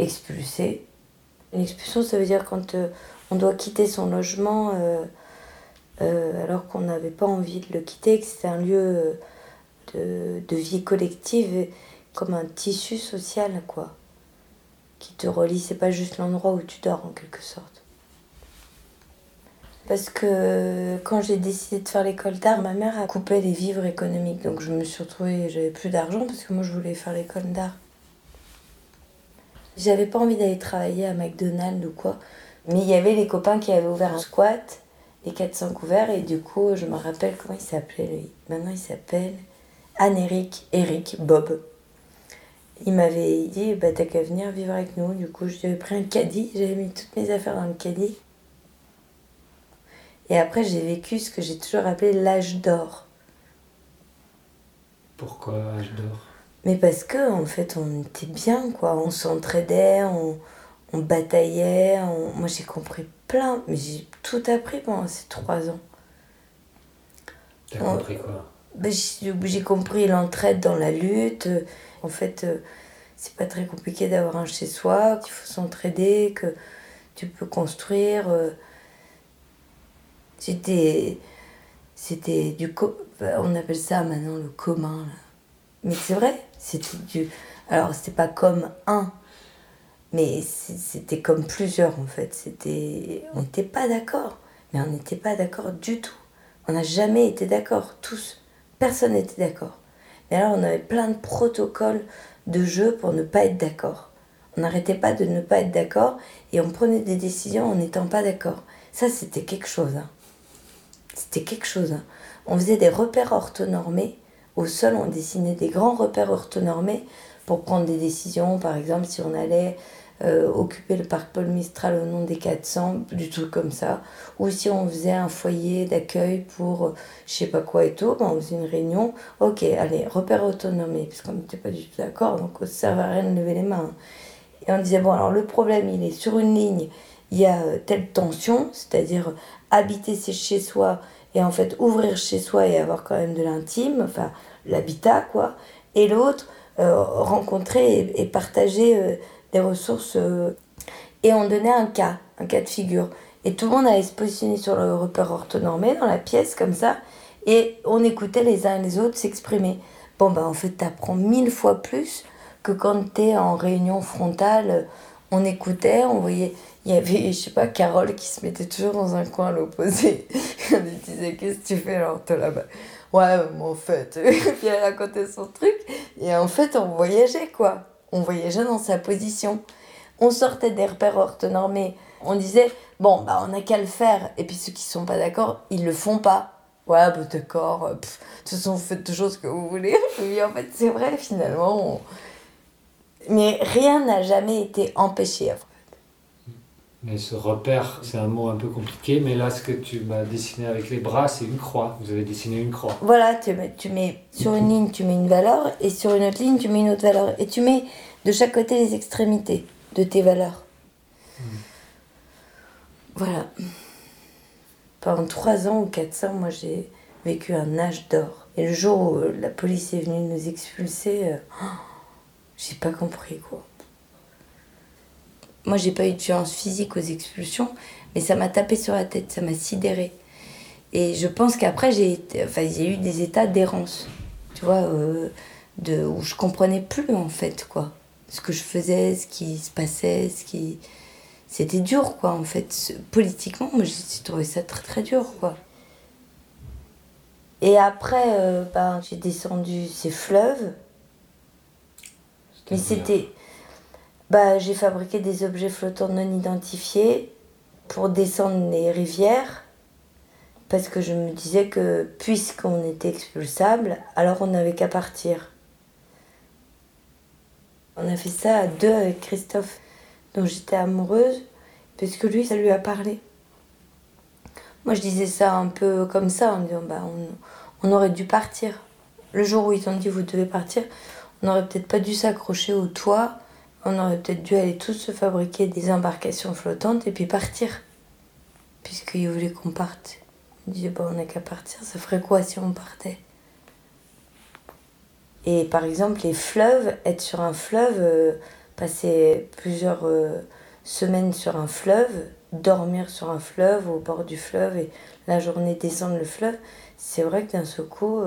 expulsés. Une expulsion, ça veut dire quand on doit quitter son logement alors qu'on n'avait pas envie de le quitter, que c'est un lieu de vie collective, comme un tissu social, quoi, qui te relie. C'est pas juste l'endroit où tu dors, en quelque sorte. Parce que quand j'ai décidé de faire l'école d'art, ma mère a coupé les vivres économiques. Donc je me suis retrouvée, j'avais plus d'argent parce que moi je voulais faire l'école d'art. J'avais pas envie d'aller travailler à McDonald's ou quoi. Mais il y avait les copains qui avaient ouvert un squat, les 400 couverts, et du coup je me rappelle comment il s'appelait lui. Maintenant il s'appelle Eric Bob. Il m'avait dit, bah t'as qu'à venir vivre avec nous. Du coup j'avais pris un caddie, j'avais mis toutes mes affaires dans le caddie. Et après, j'ai vécu ce que j'ai toujours appelé l'âge d'or. Pourquoi âge d'or? Mais parce que, en fait, on était bien, quoi. On s'entraidait, on bataillait. Moi, j'ai compris plein, mais j'ai tout appris pendant ces 3 ans. T'as compris quoi? J'ai compris l'entraide dans la lutte. En fait, c'est pas très compliqué d'avoir un chez-soi, qu'il faut s'entraider, que tu peux construire. C'était on appelle ça maintenant le commun, là. Mais c'est vrai, alors c'était pas comme un, mais c'était comme plusieurs en fait. On n'était pas d'accord, mais on n'était pas d'accord du tout. On n'a jamais été d'accord, tous. Personne n'était d'accord. Mais alors on avait plein de protocoles de jeu pour ne pas être d'accord. On n'arrêtait pas de ne pas être d'accord et on prenait des décisions en n'étant pas d'accord. Ça, c'était quelque chose, hein. C'était quelque chose, hein. On faisait des repères orthonormés. Au sol, on dessinait des grands repères orthonormés pour prendre des décisions. Par exemple, si on allait occuper le parc Paul Mistral au nom des 400, du tout comme ça. Ou si on faisait un foyer d'accueil pour je sais pas quoi et tout, ben on faisait une réunion. Ok, allez, repères orthonormés, parce qu'on n'était pas du tout d'accord, donc ça ne servait à rien de lever les mains. Et on disait, bon, alors le problème, il est sur une ligne, il y a telle tension, c'est-à-dire habiter c'est chez soi et en fait ouvrir chez soi et avoir quand même de l'intime, enfin l'habitat quoi, et l'autre rencontrer et partager des ressources et on donnait un cas de figure et tout le monde allait se positionner sur le repère orthonormé dans la pièce comme ça et on écoutait les uns et les autres s'exprimer. Bon en fait t'apprends 1000 fois plus que quand t'es en réunion frontale. On écoutait, on voyait. Il y avait, je sais pas, Carole qui se mettait toujours dans un coin à l'opposé. On lui disait, qu'est-ce que tu fais alors toi là-bas? Ouais, mais en fait. Puis elle racontait son truc. Et en fait, on voyageait quoi. On voyageait dans sa position. On sortait des repères orthonormés. On disait, bon, bah on n'a qu'à le faire. Et puis ceux qui sont pas d'accord, ils le font pas. Ouais, bah d'accord. De toute façon, vous faites toujours ce que vous voulez. Oui, en fait, c'est vrai, finalement. Mais rien n'a jamais été empêché. Mais ce repère, c'est un mot un peu compliqué, mais là, ce que tu m'as dessiné avec les bras, c'est une croix. Vous avez dessiné une croix. Voilà, tu mets sur une ligne, tu mets une valeur, et sur une autre ligne, tu mets une autre valeur. Et tu mets de chaque côté les extrémités de tes valeurs. Voilà. Pendant 3 ans ou 4 ans, moi, j'ai vécu un âge d'or. Et le jour où la police est venue nous expulser, j'ai pas compris, quoi. Moi, j'ai pas eu de violence physique aux expulsions, mais ça m'a tapé sur la tête, ça m'a sidérée. Et je pense qu'après, j'ai eu des états d'errance, tu vois, où je comprenais plus, en fait, quoi. Ce que je faisais, ce qui se passait, C'était dur, quoi, en fait. Politiquement, moi, j'ai trouvé ça très, très dur, quoi. Et après, j'ai descendu ces fleuves. Mais c'était... j'ai fabriqué des objets flottants non identifiés pour descendre les rivières. Parce que je me disais que puisqu'on était expulsable, alors on n'avait qu'à partir. On a fait ça à 2 avec Christophe, dont j'étais amoureuse, parce que lui, ça lui a parlé. Moi, je disais ça un peu comme ça, en disant, on aurait dû partir. Le jour où ils ont dit, vous devez partir, on n'aurait peut-être pas dû s'accrocher au toit, on aurait peut-être dû aller tous se fabriquer des embarcations flottantes et puis partir. Puisqu'ils voulaient qu'on parte. Je disais, on n'a qu'à partir, ça ferait quoi si on partait? Et par exemple, les fleuves, être sur un fleuve, passer plusieurs semaines sur un fleuve, dormir sur un fleuve, au bord du fleuve, et la journée descendre le fleuve, c'est vrai que d'un seul coup,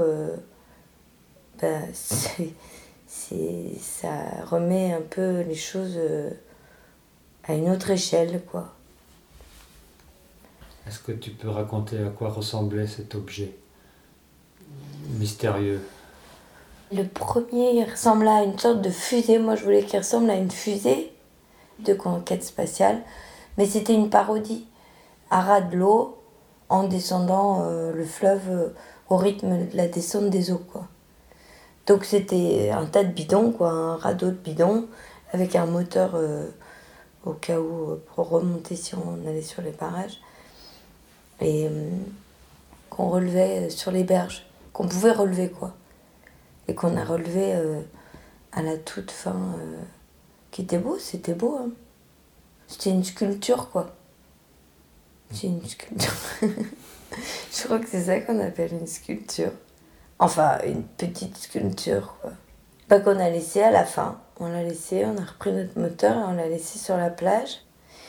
ça remet un peu les choses à une autre échelle, quoi. Est-ce que tu peux raconter à quoi ressemblait cet objet mystérieux? Le premier, il ressemble à une sorte de fusée. Moi, je voulais qu'il ressemble à une fusée de conquête spatiale. Mais c'était une parodie. À ras de l'eau, en descendant le fleuve au rythme de la descente des eaux, quoi. Donc c'était un tas de bidons, quoi, un radeau de bidons, avec un moteur au cas où, pour remonter si on allait sur les parages. Et qu'on relevait sur les berges, qu'on pouvait relever, quoi. Et qu'on a relevé à la toute fin, qui était beau, c'était beau. Hein. C'était une sculpture, quoi. C'est une sculpture. Je crois que c'est ça qu'on appelle une sculpture. Enfin, une petite sculpture, quoi. Pas qu'on a laissé à la fin. On l'a laissé, on a repris notre moteur et on l'a laissé sur la plage.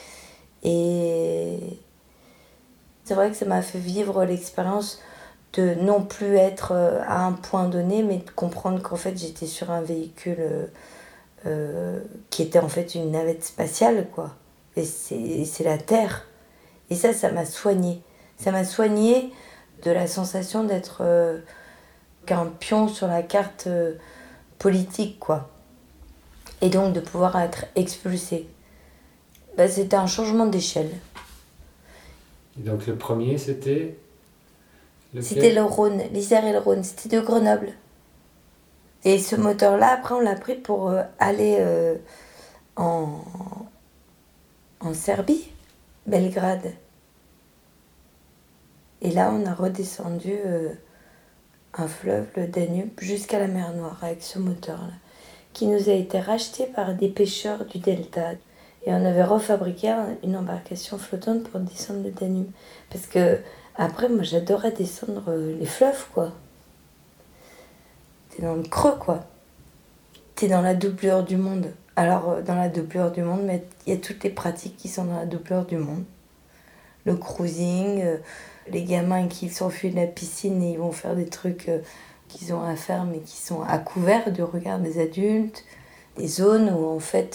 Et c'est vrai que ça m'a fait vivre l'expérience de non plus être à un point donné, mais de comprendre qu'en fait j'étais sur un véhicule qui était en fait une navette spatiale, quoi. Et c'est la Terre. Et ça m'a soigné. Ça m'a soigné de la sensation d'être qu'un pion sur la carte politique, quoi. Et donc de pouvoir être expulsé. C'était un d'échelle. Et donc le premier, c'était C'était le Rhône, l'Isère et le Rhône. C'était de Grenoble. Et ce moteur-là, après, on l'a pris pour aller en Serbie, Belgrade. Et là, on a redescendu un fleuve, le Danube, jusqu'à la mer Noire avec ce moteur-là, qui nous a été racheté par des pêcheurs du delta. Et on avait refabriqué une embarcation flottante pour descendre le Danube. Parce que, après, moi, j'adorais descendre les fleuves, quoi. T'es dans le creux, quoi. T'es dans la doublure du monde. Alors, dans la doublure du monde, mais il y a toutes les pratiques qui sont dans la doublure du monde. Le cruising, les gamins qui s'enfuient de la piscine et ils vont faire des trucs qu'ils ont à faire, mais qui sont à couvert du regard des adultes. Des zones où, en fait,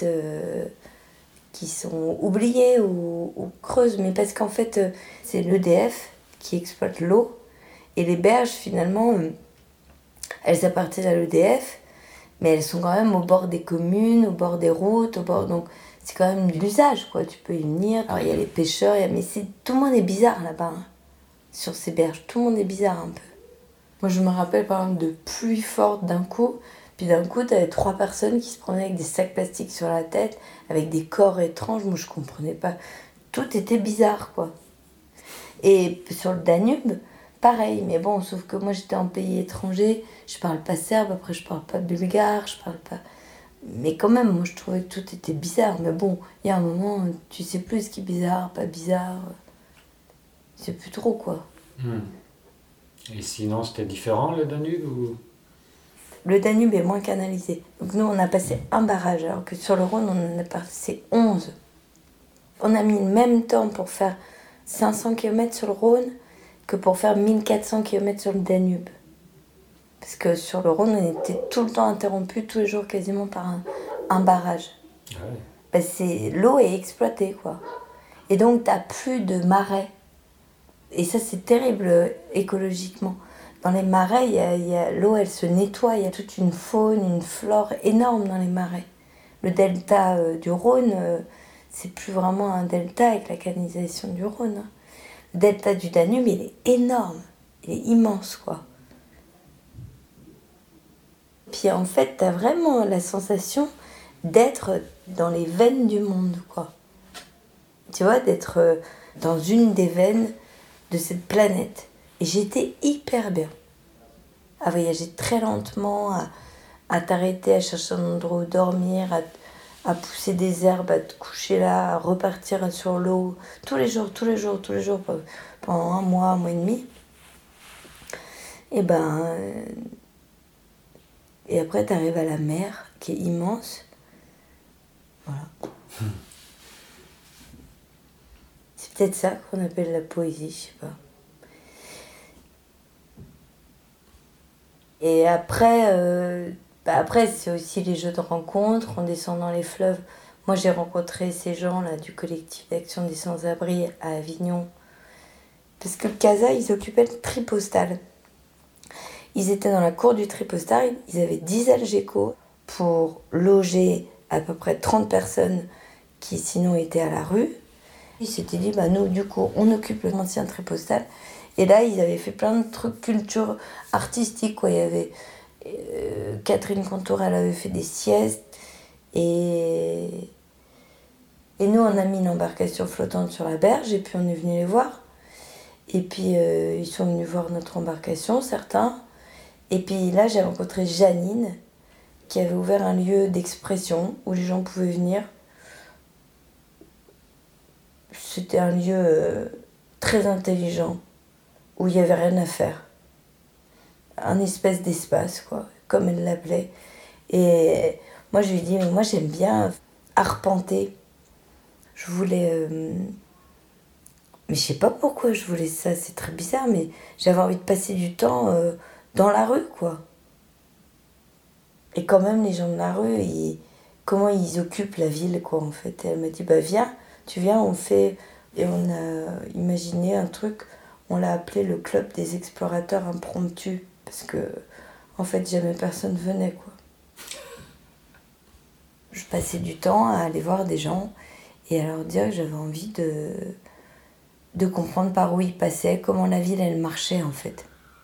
qui sont oubliées ou creuses. Mais parce qu'en fait, c'est l'EDF qui exploite l'eau. Et les berges, finalement, elles appartiennent à l'EDF, mais elles sont quand même au bord des communes, au bord des routes, donc c'est quand même de l'usage, quoi. Tu peux y venir. Alors il y a les pêcheurs, mais tout le monde est bizarre là-bas, hein, sur ces berges. Tout le monde est bizarre un peu. Moi je me rappelle par exemple de pluie forte d'un coup, puis d'un coup t'avais 3 personnes qui se promenaient avec des sacs plastiques sur la tête, avec des corps étranges. Moi je comprenais pas. Tout était bizarre, quoi. Et sur le Danube, pareil, mais bon, sauf que moi j'étais en pays étranger, je parle pas serbe, après je parle pas bulgare, je parle pas... Mais quand même, moi je trouvais que tout était bizarre. Mais bon, il y a un moment, tu sais plus ce qui est bizarre, pas bizarre. C'est plus trop, quoi. Et sinon, c'était différent le Danube ou... Le Danube est moins canalisé. Donc nous, on a passé un barrage, alors que sur le Rhône, on en a passé 11. On a mis le même temps pour faire 500 km sur le Rhône que pour faire 1400 km sur le Danube. Parce que sur le Rhône, on était tout le temps interrompu, tous les jours quasiment par un barrage. Ouais. L'eau est exploitée, quoi. Et donc, t'as plus de marais. Et ça, c'est terrible écologiquement. Dans les marais, l'eau, elle se nettoie. Il y a toute une faune, une flore énorme dans les marais. Le delta du Rhône, c'est plus vraiment un delta avec la canalisation du Rhône. Le delta du Danube, il est énorme. Il est immense, quoi. Puis en fait, t'as vraiment la sensation d'être dans les veines du monde, quoi. Tu vois, d'être dans une des veines de cette planète. Et j'étais hyper bien. À voyager très lentement, à t'arrêter, à chercher un endroit où dormir, à pousser des herbes, à te coucher là, à repartir sur l'eau, tous les jours, pendant un mois et demi. Et après, t'arrives à la mer, qui est immense. Voilà. C'est peut-être ça qu'on appelle la poésie, je sais pas. Et après c'est aussi les jeux de rencontres, on descend dans les fleuves. Moi, j'ai rencontré ces gens-là du collectif d'action des sans-abri à Avignon. Parce que le CASA, ils occupaient le Tripostal. Ils étaient dans la cour du Tripostal, ils avaient 10 algécos pour loger à peu près 30 personnes qui sinon étaient à la rue. Ils s'étaient dit, nous, du coup, on occupe le ancien Tripostal. Et là, ils avaient fait plein de trucs culture artistique, quoi. Il y avait Catherine Contour, elle avait fait des siestes. Et nous, on a mis une embarcation flottante sur la berge et puis on est venu les voir. Et puis, ils sont venus voir notre embarcation, certains. Et puis là, j'ai rencontré Janine, qui avait ouvert un lieu d'expression où les gens pouvaient venir. C'était un lieu très intelligent, où il n'y avait rien à faire. Un espèce d'espace, quoi, comme elle l'appelait. Et moi, je lui ai dit, mais moi, j'aime bien arpenter. Je voulais... Mais je sais pas pourquoi je voulais ça, c'est très bizarre, mais j'avais envie de passer du temps dans la rue, quoi. Et quand même, les gens de la rue, comment ils occupent la ville, quoi, en fait. Et elle m'a dit, viens, tu viens, on fait... Et on a imaginé un truc, on l'a appelé le club des explorateurs impromptus, parce que, en fait, jamais personne venait, quoi. Je passais du temps à aller voir des gens et à leur dire que j'avais envie de comprendre par où ils passaient, comment la ville, elle marchait, en fait.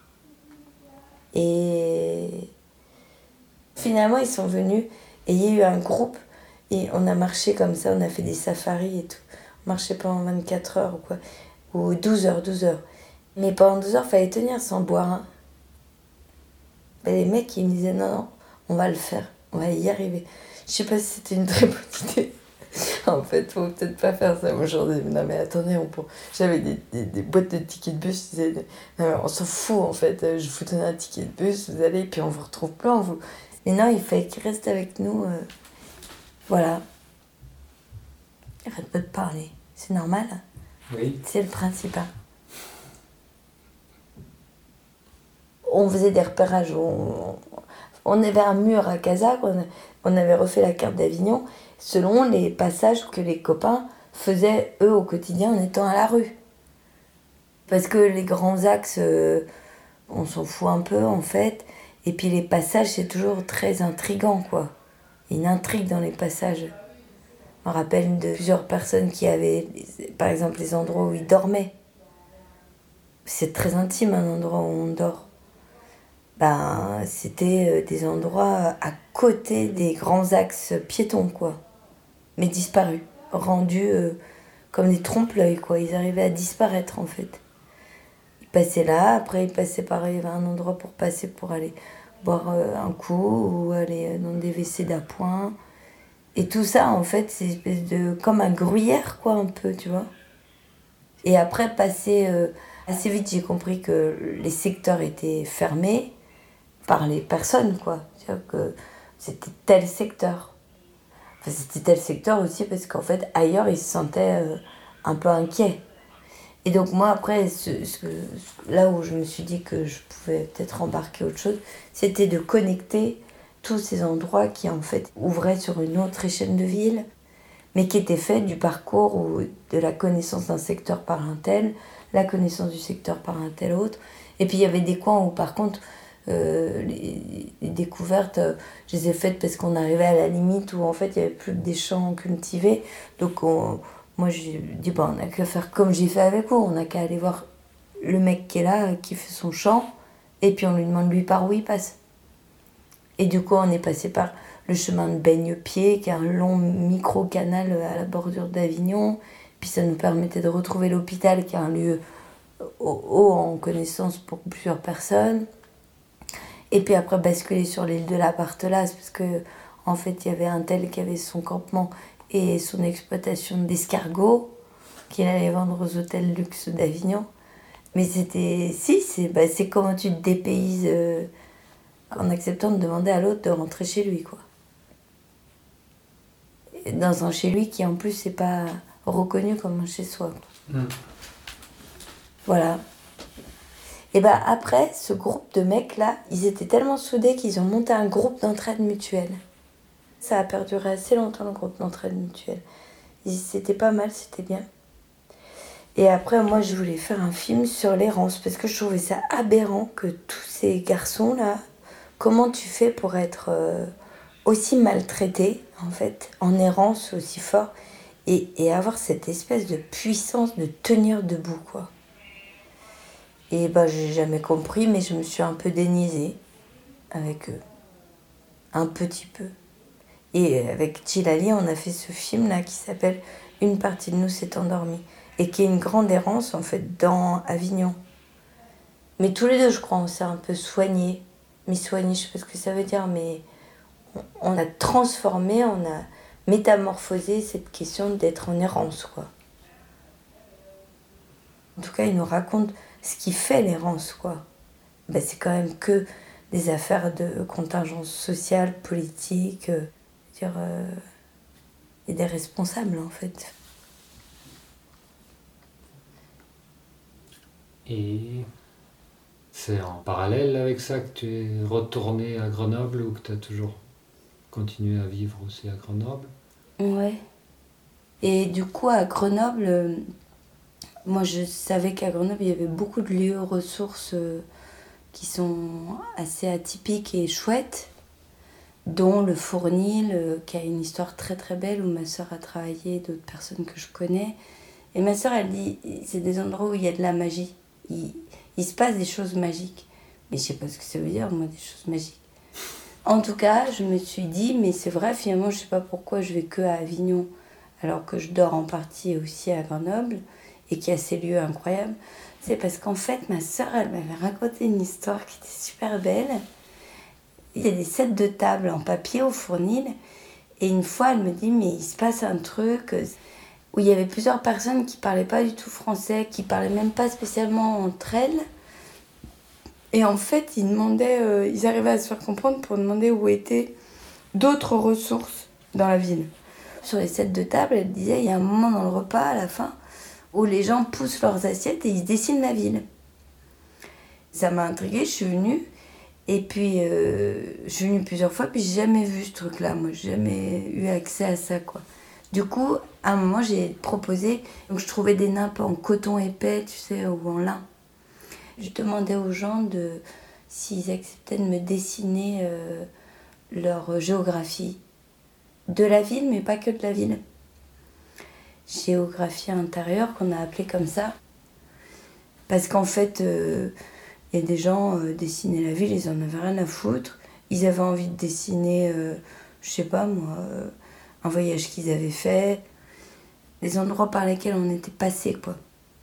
Et finalement, ils sont venus et il y a eu un groupe et on a marché comme ça, on a fait des safaris et tout. On marchait pendant 24 heures ou quoi, ou 12 heures. Mais pendant 12 heures, il fallait tenir sans boire. Hein. Et les mecs, ils me disaient non, on va le faire, on va y arriver. Je sais pas si c'était une très bonne idée. En fait, faut peut-être pas faire ça aujourd'hui. Non mais attendez, j'avais des boîtes de tickets de bus. Je disais, non, mais on s'en fout en fait. Je vous donne un ticket de bus, vous allez, puis on vous retrouve plein. Mais non, il fallait qu'il reste avec nous. Voilà. Arrête pas de parler. C'est normal. Oui. C'est le principe. Hein. On faisait des repérages. On avait un mur à Casac. On avait refait la carte d'Avignon selon les passages que les copains faisaient, eux, au quotidien, en étant à la rue. Parce que les grands axes, on s'en fout un peu, en fait. Et puis les passages, c'est toujours très intriguant, quoi. Il y a une intrigue dans les passages. Je me rappelle de plusieurs personnes qui avaient, par exemple, les endroits où ils dormaient. C'est très intime, un endroit où on dort. C'était des endroits à côté des grands axes piétons, quoi. Mais disparus, rendus comme des trompe-l'œil, quoi. Ils arrivaient à disparaître, en fait. Ils passaient là, après ils passaient pareil, il y avait un endroit pour passer pour aller boire un coup ou aller dans des WC d'appoint. Et tout ça, en fait, c'est une espèce de... comme un gruyère, quoi, un peu, tu vois. Et après, assez vite, j'ai compris que les secteurs étaient fermés par les personnes, quoi. C'est-à-dire que c'était tel secteur. Enfin, c'était tel secteur aussi parce qu'en fait, ailleurs, ils se sentaient un peu inquiets. Et donc moi, après, là où je me suis dit que je pouvais peut-être embarquer autre chose, c'était de connecter tous ces endroits qui, en fait, ouvraient sur une autre échelle de ville, mais qui étaient faits du parcours ou de la connaissance d'un secteur par un tel, la connaissance du secteur par un tel autre. Et puis il y avait des coins où, par contre, les découvertes, je les ai faites parce qu'on arrivait à la limite où en fait il n'y avait plus que des champs cultivés. Donc moi j'ai dit on n'a qu'à faire comme j'ai fait avec vous, on n'a qu'à aller voir le mec qui est là, qui fait son champ, et puis on lui demande lui par où il passe. Et du coup on est passé par le chemin de Baigne-Pied, qui est un long micro-canal à la bordure d'Avignon. Puis ça nous permettait de retrouver l'hôpital, qui est un lieu haut en connaissance pour plusieurs personnes. Et puis après basculer sur l'île de la Barthelasse, parce que en fait il y avait un tel qui avait son campement et son exploitation d'escargots qu'il allait vendre aux hôtels luxe d'Avignon. Mais c'est comment tu te dépayses en acceptant de demander à l'autre de rentrer chez lui, quoi. dans un chez lui qui en plus n'est pas reconnu comme un chez soi. Voilà. Et après, ce groupe de mecs là, ils étaient tellement soudés qu'ils ont monté un groupe d'entraide mutuelle. Ça a perduré assez longtemps, le groupe d'entraide mutuelle. C'était pas mal, c'était bien. Et après, moi, je voulais faire un film sur l'errance parce que je trouvais ça aberrant que tous ces garçons là, comment tu fais pour être aussi maltraité, en fait, en errance aussi fort, et avoir cette espèce de puissance de tenir debout, quoi. Et j'ai jamais compris, mais je me suis un peu déniaisée avec eux. Un petit peu. Et avec Djilali, on a fait ce film-là qui s'appelle « Une partie de nous s'est endormie » et qui est une grande errance, en fait, dans Avignon. Mais tous les deux, je crois, on s'est un peu soignés. Mais soignés, je sais pas ce que ça veut dire, mais on a transformé, on a métamorphosé cette question d'être en errance, quoi. En tout cas, il nous raconte ce qui fait l'errance, quoi. C'est quand même que des affaires de contingence sociale, politique, et des responsables, en fait. Et c'est en parallèle avec ça que tu es retourné à Grenoble ou que tu as toujours continué à vivre aussi à Grenoble? Ouais. Et du coup, à Grenoble, moi je savais qu'à Grenoble, il y avait beaucoup de lieux ressources qui sont assez atypiques et chouettes, dont le Fournil, qui a une histoire très très belle, où ma sœur a travaillé, d'autres personnes que je connais. Et ma sœur, elle dit, c'est des endroits où il y a de la magie. Il se passe des choses magiques. Mais je sais pas ce que ça veut dire, moi, des choses magiques. En tout cas, je me suis dit, mais c'est vrai, finalement, je sais pas pourquoi je vais que à Avignon, alors que je dors en partie aussi à Grenoble, et qu'il y a ces lieux incroyables. C'est parce qu'en fait, ma sœur, elle m'avait raconté une histoire qui était super belle. Il y a des sets de table en papier au Fournil, et une fois, elle me dit, mais il se passe un truc où il y avait plusieurs personnes qui parlaient pas du tout français, qui parlaient même pas spécialement entre elles. Et en fait, ils arrivaient à se faire comprendre pour demander où étaient d'autres ressources dans la ville. Sur les sets de table, elle disait, il y a un moment dans le repas, à la fin, où les gens poussent leurs assiettes et ils se dessinent la ville. Ça m'a intriguée, je suis venue. Et puis, je suis venue plusieurs fois, puis j'ai jamais vu ce truc-là. Moi, j'ai jamais eu accès à ça, quoi. Du coup, à un moment, j'ai proposé, donc je trouvais des nappes en coton épais, tu sais, ou en lin. Je demandais aux gens s'ils acceptaient de me dessiner leur géographie de la ville, mais pas que de la ville. Géographie intérieure, qu'on a appelée comme ça. Parce qu'en fait, il y a des gens dessinaient la ville, ils en avaient rien à foutre. Ils avaient envie de dessiner, je sais pas moi, un voyage qu'ils avaient fait, des endroits par lesquels on était passé, quoi.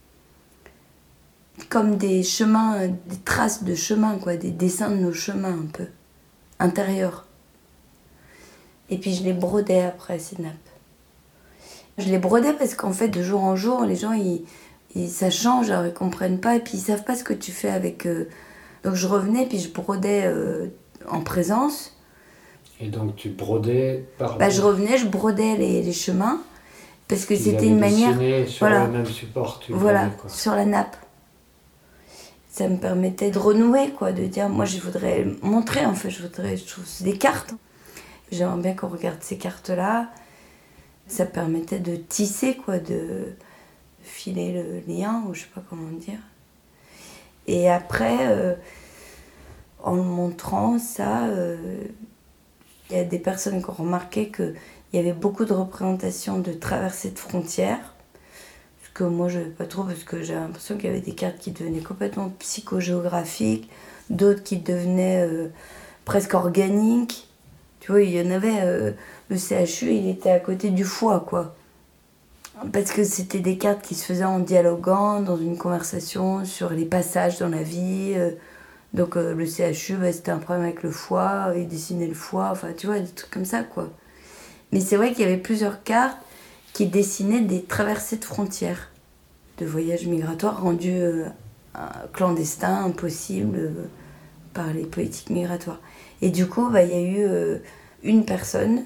Comme des chemins, des traces de chemins, quoi, des dessins de nos chemins un peu, intérieurs. Et puis je les brodais après, ces nappes. Je les brodais parce qu'en fait, de jour en jour, les gens, ça change, alors ils comprennent pas, et puis ils savent pas ce que tu fais avec eux. Donc je revenais, puis je brodais en présence. Et donc tu brodais par... Je revenais, je brodais les chemins, parce que Ils c'était une manière... sur le même support, tu voilà, brodais, quoi. sur la nappe. Ça me permettait de renouer, quoi, de dire, moi je voudrais montrer, en fait, je trouve c'est des cartes. J'aimerais bien qu'on regarde ces cartes-là. Ça permettait de tisser, quoi, de filer le lien, ou je sais pas comment dire. Et après, en le montrant ça, il y a des personnes qui ont remarqué qu'il y avait beaucoup de représentations de traversées de frontières. Ce que moi je n'avais pas trop, parce que j'avais l'impression qu'il y avait des cartes qui devenaient complètement psychogéographiques, d'autres qui devenaient presque organiques. Tu vois, il y en avait, le CHU, il était à côté du foie, quoi. Parce que c'était des cartes qui se faisaient en dialoguant, dans une conversation sur les passages dans la vie. Donc le CHU, c'était un problème avec le foie, il dessinait le foie, enfin tu vois, des trucs comme ça, quoi. Mais c'est vrai qu'il y avait plusieurs cartes qui dessinaient des traversées de frontières, de voyages migratoires rendus clandestins, impossibles par les politiques migratoires. Et du coup, il y a eu une personne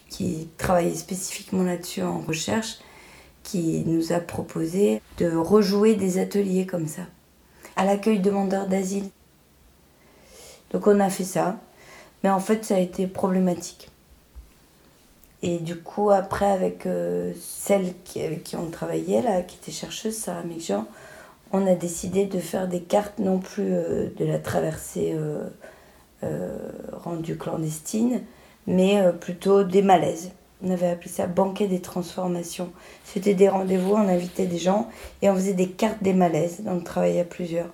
qui travaillait spécifiquement là-dessus en recherche, qui nous a proposé de rejouer des ateliers comme ça, à l'accueil demandeurs d'asile. Donc on a fait ça, mais en fait ça a été problématique. Et du coup, après, avec celle avec qui on travaillait, là, qui était chercheuse, Sarah Mekjean, on a décidé de faire des cartes non plus de la traversée rendue clandestine, mais plutôt des malaises. On avait appelé ça banquet des transformations. C'était des rendez-vous, on invitait des gens et on faisait des cartes des malaises. Donc on travaillait à plusieurs.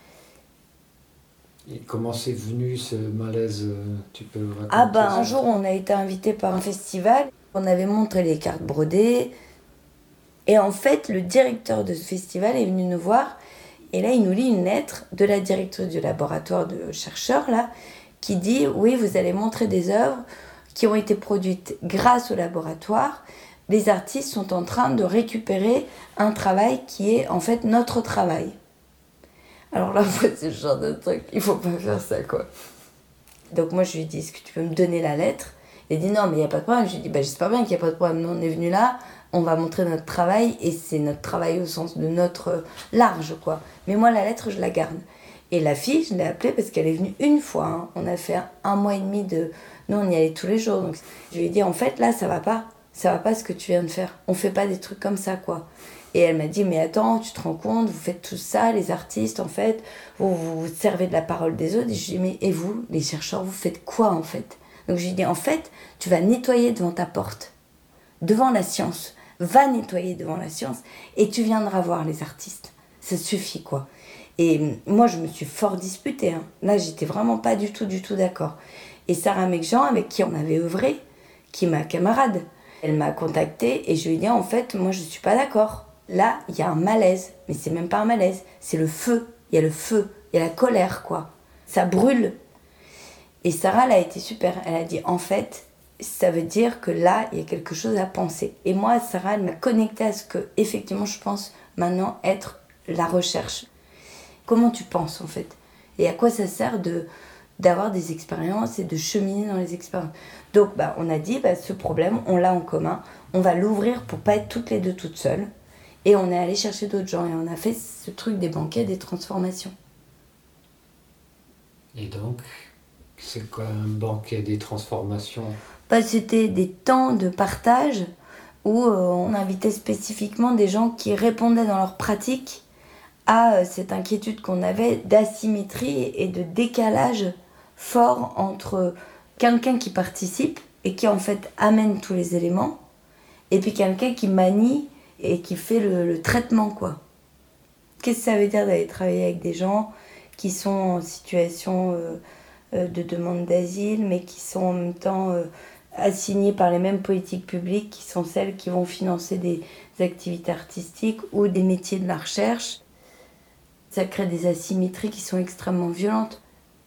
Et comment c'est venu ce malaise? Tu peux raconter Ah ben ça? un jour on a été invité par un festival, on avait montré les cartes brodées et en fait le directeur de ce festival est venu nous voir et là il nous lit une lettre de la directrice du laboratoire de chercheurs là qui dit oui vous allez montrer des œuvres qui ont été produites grâce au laboratoire. Les artistes sont en train de récupérer un travail qui est en fait notre travail. Alors là, c'est le genre de truc, il faut pas faire ça, quoi. Donc moi, je lui ai dit, est-ce que tu peux me donner la lettre? Il a dit, non, mais il n'y a pas de problème. Je lui ai dit, j'espère bien qu'il n'y a pas de problème. Nous, on est venus là, on va montrer notre travail, et c'est notre travail au sens de notre large, quoi. Mais moi, la lettre, je la garde. Et la fille, je l'ai appelée parce qu'elle est venue une fois. Hein. On a fait 1 mois et demi de... Nous, on y allait tous les jours. Donc, je lui ai dit, en fait, là, ça va pas. Ça va pas ce que tu viens de faire. On fait pas des trucs comme ça, quoi. Et elle m'a dit, mais attends, tu te rends compte, vous faites tout ça, les artistes, en fait, vous servez de la parole des autres. Et je lui ai dit, mais et vous, les chercheurs, vous faites quoi, en fait? Donc je lui ai dit, en fait, tu vas nettoyer devant ta porte, devant la science. Va nettoyer devant la science et tu viendras voir les artistes. Ça suffit, quoi. Et moi, je me suis fort disputée. Hein. Là, j'étais vraiment pas du tout d'accord. Et Sarah Mekjean, avec qui on avait œuvré, qui est ma camarade, elle m'a contactée et je lui ai dit, en fait, moi, je suis pas d'accord. Là, il y a un malaise, mais c'est même pas un malaise, c'est le feu. Il y a le feu, il y a la colère, quoi. Ça brûle. Et Sarah, elle a été super. Elle a dit, en fait, ça veut dire que là, il y a quelque chose à penser. Et moi, Sarah, elle m'a connectée à ce que, effectivement, je pense maintenant être la recherche. Comment tu penses, en fait? Et à quoi ça sert d'avoir des expériences et de cheminer dans les expériences? Donc, on a dit, ce problème, on l'a en commun. On va l'ouvrir pour pas être toutes les deux toutes seules. Et on est allé chercher d'autres gens et on a fait ce truc des banquets, des transformations. Et donc, c'est quoi un banquet des transformations? C'était des temps de partage où on invitait spécifiquement des gens qui répondaient dans leur pratique à cette inquiétude qu'on avait d'asymétrie et de décalage fort entre quelqu'un qui participe et qui en fait amène tous les éléments et puis quelqu'un qui manie et qui fait le traitement, quoi. Qu'est-ce que ça veut dire d'aller travailler avec des gens qui sont en situation de demande d'asile, mais qui sont en même temps assignés par les mêmes politiques publiques qui sont celles qui vont financer des activités artistiques ou des métiers de la recherche? Ça crée des asymétries qui sont extrêmement violentes.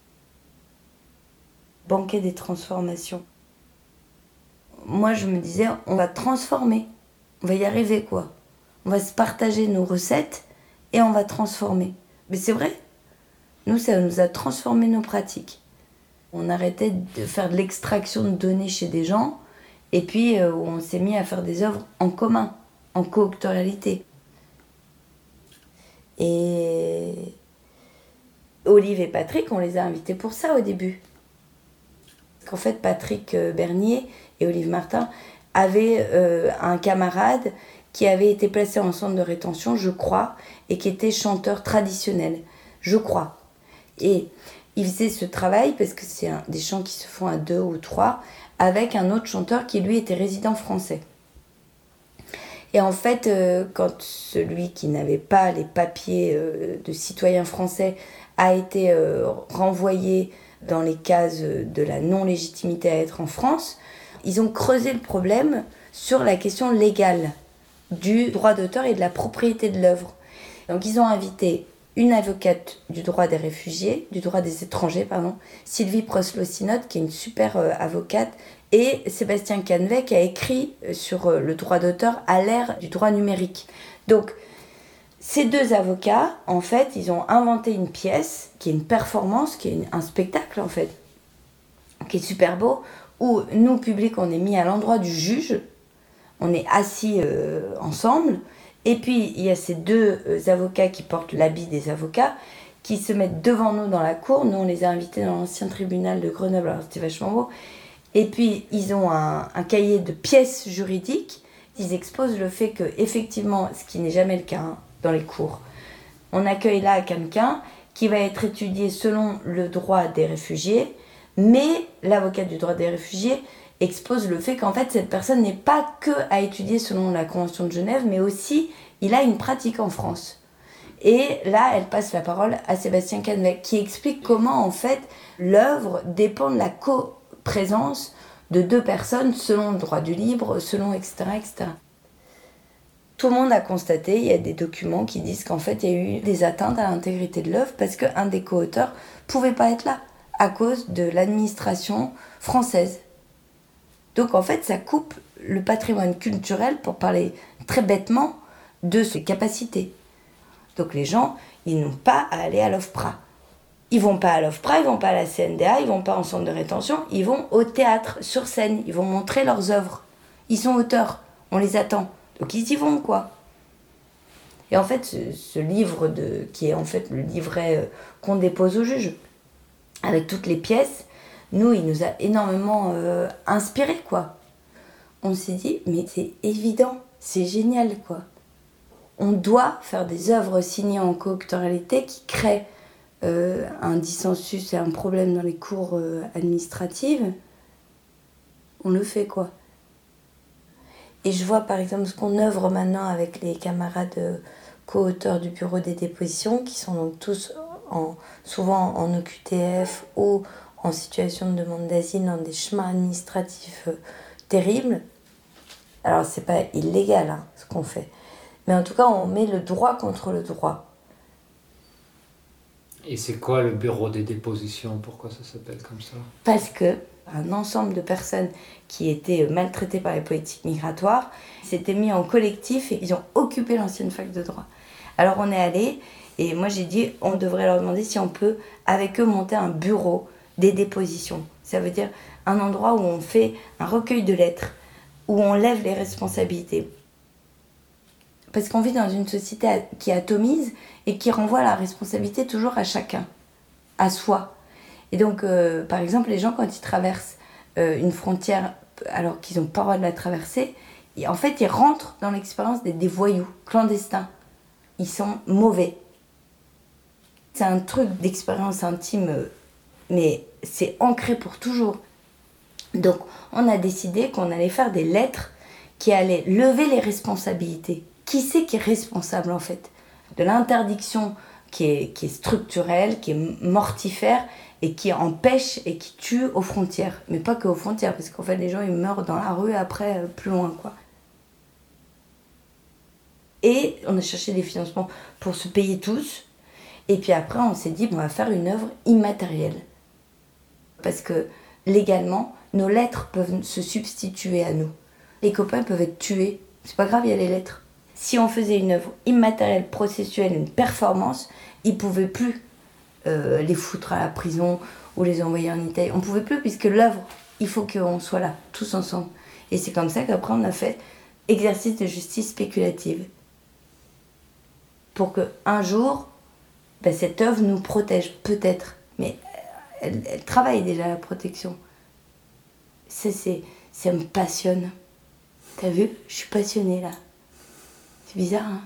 Banquet des transformations. Moi, je me disais, on va transformer. On va y arriver, quoi. On va se partager nos recettes et on va transformer. Mais c'est vrai. Nous, ça nous a transformé nos pratiques. On arrêtait de faire de l'extraction de données chez des gens et puis on s'est mis à faire des œuvres en commun, en co-auctorialité. Et Olive et Patrick, on les a invités pour ça au début. Parce qu'en fait, Patrick Bernier et Olive Martin avaient un camarade qui avait été placé en centre de rétention, je crois, et qui était chanteur traditionnel, je crois. Et il faisait ce travail, parce que c'est des chants qui se font à 2 ou 3, avec un autre chanteur qui, lui, était résident français. Et en fait, quand celui qui n'avait pas les papiers de citoyen français a été renvoyé dans les cases de la non-légitimité à être en France, ils ont creusé le problème sur la question légale du droit d'auteur et de la propriété de l'œuvre. Donc ils ont invité une avocate du droit des réfugiés, du droit des étrangers, Sylvie Proslo-Sinotte, qui est une super avocate, et Sébastien Canvet, qui a écrit sur le droit d'auteur à l'ère du droit numérique. Donc, ces deux avocats, en fait, ils ont inventé une pièce, qui est une performance, qui est un spectacle, en fait, qui est super beau, où nous, public, on est mis à l'endroit du juge, on est assis ensemble, et puis il y a ces deux avocats qui portent l'habit des avocats, qui se mettent devant nous dans la cour. Nous, on les a invités dans l'ancien tribunal de Grenoble, alors c'était vachement beau. Et puis, ils ont un cahier de pièces juridiques. Ils exposent le fait que, effectivement, ce qui n'est jamais le cas dans les cours, on accueille là quelqu'un qui va être étudié selon le droit des réfugiés, mais l'avocat du droit des réfugiés expose le fait qu'en fait, cette personne n'est pas que à étudier selon la Convention de Genève, mais aussi, il a une pratique en France. Et là, elle passe la parole à Sébastien Canvet, qui explique comment, en fait, l'œuvre dépend de la présence de deux personnes selon le droit du libre, selon etc., etc. Tout le monde a constaté, il y a des documents qui disent qu'en fait il y a eu des atteintes à l'intégrité de l'œuvre parce qu'un des co-auteurs ne pouvait pas être là à cause de l'administration française. Donc en fait ça coupe le patrimoine culturel, pour parler très bêtement, de ses capacités. Donc les gens, ils n'ont pas à aller à l'OFPRA. Ils vont pas à l'OFPRA, ils vont pas à la CNDA, ils vont pas en centre de rétention, ils vont au théâtre, sur scène, ils vont montrer leurs œuvres. Ils sont auteurs, on les attend. Donc ils y vont, quoi. Et en fait, ce livre, qui est en fait le livret qu'on dépose au juge, avec toutes les pièces, nous, il nous a énormément inspirés, quoi. On s'est dit, mais c'est évident, c'est génial, quoi. On doit faire des œuvres signées en co-autoralité qui créent un dissensus et un problème dans les cours administratives. On le fait, quoi. Et je vois par exemple ce qu'on œuvre maintenant avec les camarades co-auteurs du bureau des dépositions, qui sont donc tous souvent en OQTF ou en situation de demande d'asile dans des chemins administratifs terribles. Alors c'est pas illégal hein, ce qu'on fait, mais en tout cas on met le droit contre le droit. Et c'est quoi le bureau des dépositions? Pourquoi ça s'appelle comme ça? Parce que un ensemble de personnes qui étaient maltraitées par les politiques migratoires s'étaient mis en collectif et ils ont occupé l'ancienne fac de droit. Alors on est allé et moi j'ai dit on devrait leur demander si on peut avec eux monter un bureau des dépositions. Ça veut dire un endroit où on fait un recueil de lettres, où on lève les responsabilités. Parce qu'on vit dans une société qui atomise et qui renvoie la responsabilité toujours à chacun, à soi. Et donc, par exemple, les gens, quand ils traversent une frontière alors qu'ils n'ont pas le droit de la traverser, en fait, ils rentrent dans l'expérience des voyous clandestins. Ils sont mauvais. C'est un truc d'expérience intime, mais c'est ancré pour toujours. Donc, on a décidé qu'on allait faire des lettres qui allaient lever les responsabilités. Qui c'est qui est responsable, en fait, de l'interdiction qui est structurelle, qui est mortifère, et qui empêche et qui tue aux frontières. Mais pas qu'aux frontières, parce qu'en fait, les gens, ils meurent dans la rue après, plus loin, quoi. Et on a cherché des financements pour se payer tous. Et puis après, on s'est dit, on va faire une œuvre immatérielle. Parce que, légalement, nos lettres peuvent se substituer à nous. Les copains peuvent être tués. C'est pas grave, il y a les lettres. Si on faisait une œuvre immatérielle, processuelle, une performance, ils pouvaient plus les foutre à la prison ou les envoyer en Italie. On pouvait plus, puisque l'œuvre, il faut qu'on soit là, tous ensemble. Et c'est comme ça qu'après on a fait exercice de justice spéculative. Pour qu'un jour, cette œuvre nous protège, peut-être. Mais elle travaille déjà la protection. Ça me passionne. T'as vu? Je suis passionnée là. C'est bizarre, hein?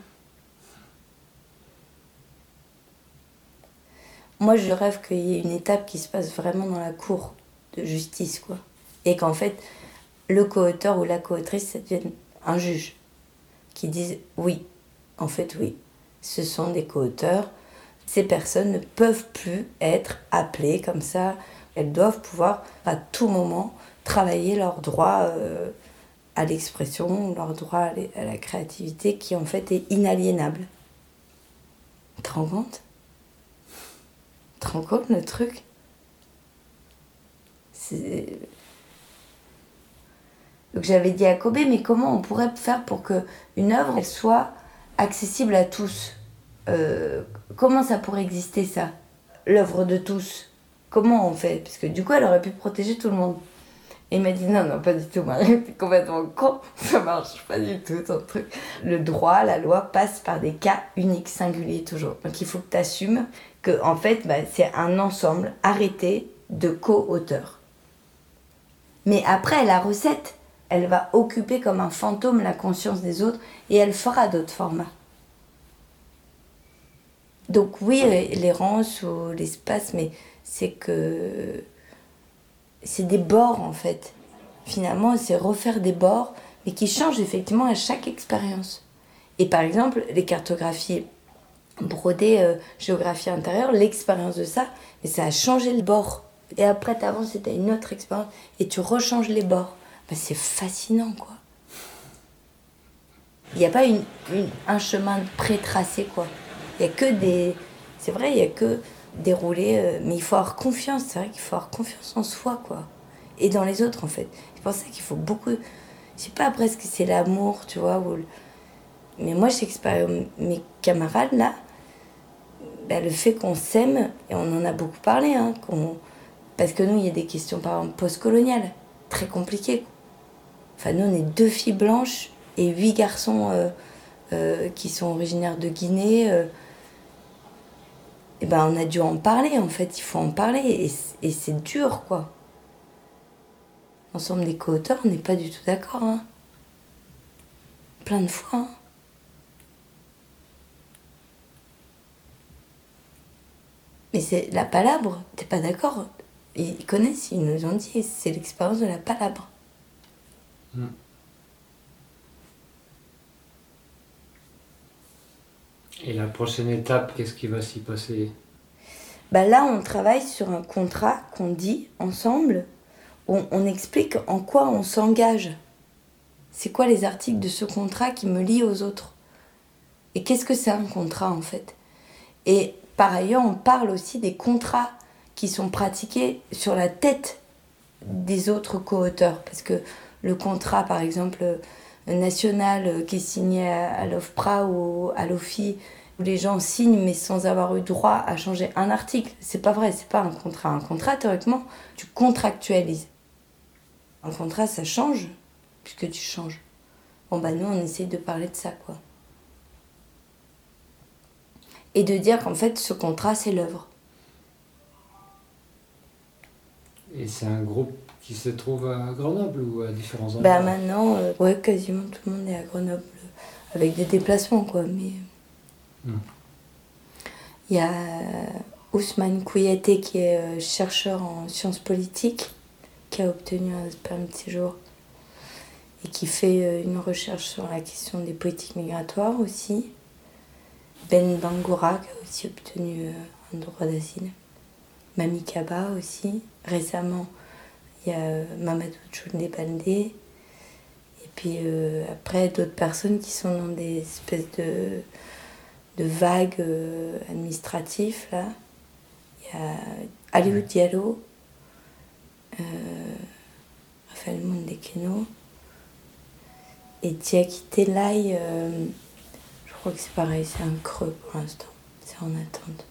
Moi, je rêve qu'il y ait une étape qui se passe vraiment dans la cour de justice, quoi. Et qu'en fait, le co-auteur ou la co-autrice, ça devienne un juge. Qui dise oui, en fait, oui. Ce sont des co-auteurs. Ces personnes ne peuvent plus être appelées comme ça. Elles doivent pouvoir, à tout moment, travailler leur droit à l'expression, leur droit à la créativité, qui en fait est inaliénable. Tu te rends compte ? Tu te rends compte le truc ? Donc j'avais dit à Kobe, mais comment on pourrait faire pour qu'une œuvre elle soit accessible à tous ? Comment ça pourrait exister, ça ? L'œuvre de tous. Comment on fait ? Parce que du coup, elle aurait pu protéger tout le monde. Et il m'a dit non, pas du tout, Marie, t'es complètement con, ça marche pas du tout ton truc. Le droit, la loi passe par des cas uniques, singuliers toujours. Donc il faut que tu assumes que en fait, c'est un ensemble arrêté de co-auteurs. Mais après, la recette, elle va occuper comme un fantôme la conscience des autres et elle fera d'autres formats. Donc oui, l'errance ou l'espace, mais c'est que c'est des bords en fait. Finalement, c'est refaire des bords, mais qui changent effectivement à chaque expérience. Et par exemple, les cartographies brodées, géographie intérieure, l'expérience de ça, mais ça a changé le bord. Et après, tu avances et tu as une autre expérience et tu rechanges les bords. C'est fascinant, quoi. Il n'y a pas un chemin pré-tracé, quoi. Il n'y a que des... C'est vrai, il n'y a que des roulés, mais il faut avoir confiance. C'est vrai qu'il faut avoir confiance en soi, quoi. Et dans les autres, en fait. C'est pour ça qu'il faut beaucoup... Je sais pas presque c'est l'amour, tu vois. Mais moi, je sais que mes camarades, là, le fait qu'on s'aime, et on en a beaucoup parlé, hein, parce que nous, il y a des questions, par exemple, post-coloniales, très compliquées. Enfin, nous, on est 2 filles blanches et 8 garçons qui sont originaires de Guinée. Et on a dû en parler, en fait. Il faut en parler. Et c'est dur, quoi. L'ensemble des co-auteurs, on n'est pas du tout d'accord. Hein. Plein de fois. Hein. Mais c'est la palabre, t'es pas d'accord? Ils connaissent, ils nous ont dit, c'est l'expérience de la palabre. Et la prochaine étape, qu'est-ce qui va s'y passer? Là, on travaille sur un contrat qu'on dit ensemble, où on explique en quoi on s'engage. C'est quoi les articles de ce contrat qui me lient aux autres? Et qu'est-ce que c'est un contrat, en fait? Et par ailleurs, on parle aussi des contrats qui sont pratiqués sur la tête des autres co-auteurs. Parce que le contrat, par exemple, national qui est signé à l'OFPRA ou à l'OFI, où les gens signent mais sans avoir eu droit à changer un article, c'est pas vrai, c'est pas un contrat. Un contrat, théoriquement, tu contractualises. Un contrat, ça change, puisque tu changes. Nous, on essaye de parler de ça, quoi. Et de dire qu'en fait, ce contrat, c'est l'œuvre. Et c'est un groupe qui se trouve à Grenoble ou à différents endroits? Maintenant, quasiment tout le monde est à Grenoble, avec des déplacements, quoi. Mais il y a Ousmane Kouyaté, qui est chercheur en sciences politiques, qui a obtenu un permis de séjour et qui fait une recherche sur la question des politiques migratoires aussi. Ben Bangoura, qui a aussi obtenu un droit d'asile. Mami Kaba aussi. Récemment, il y a Mamadou Djoundé Baldé. Et puis après, d'autres personnes qui sont dans des espèces de vagues administratifs, là. Il y a Aliou Diallo, Raphaël Mondekeno, et Diaki Telay, je crois que c'est pareil, c'est un creux pour l'instant, c'est en attente.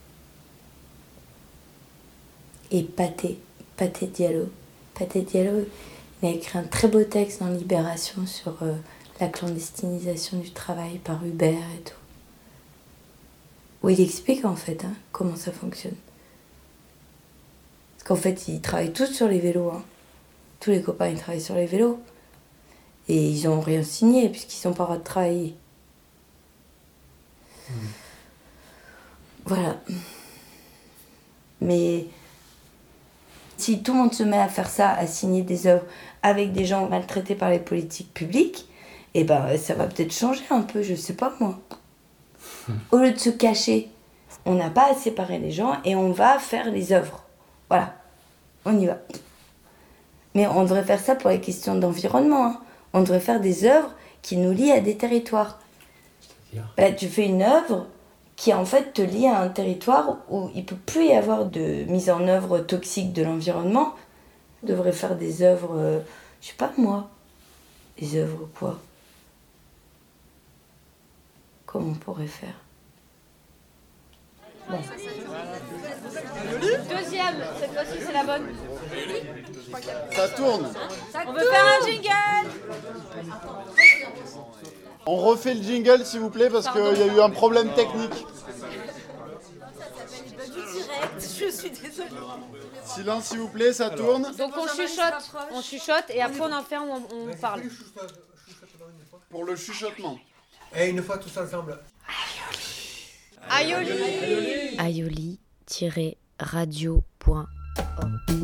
Et Pathé Diallo. Pathé Diallo, il a écrit un très beau texte dans Libération sur la clandestinisation du travail par Uber et tout. Où il explique en fait comment ça fonctionne. Parce qu'en fait, ils travaillent tous sur les vélos. Hein. Tous les copains, ils travaillent sur les vélos. Et ils n'ont rien signé puisqu'ils n'ont pas le droit de travailler. Voilà. Mais si tout le monde se met à faire ça, à signer des œuvres avec des gens maltraités par les politiques publiques, ça va peut-être changer un peu, je sais pas moi. Au lieu de se cacher, on n'a pas à séparer les gens et on va faire les œuvres. Voilà, on y va. Mais on devrait faire ça pour les questions d'environnement. Hein. On devrait faire des œuvres qui nous lient à des territoires. Tu fais une œuvre qui en fait te lie à un territoire où il ne peut plus y avoir de mise en œuvre toxique de l'environnement. On devrait faire des œuvres, je sais pas moi, des œuvres quoi? Comment on pourrait faire? Bon. Deuxième, cette fois-ci c'est la bonne. Ça tourne. On veut faire un jingle. On refait le jingle s'il vous plaît parce qu'il y a eu un problème technique. Je suis désolée. Silence s'il vous plaît, ça tourne. Donc on chuchote et après on en fait on parle. Pour le chuchotement. Et une fois tout ça ensemble. Aioli. aioli-radio.org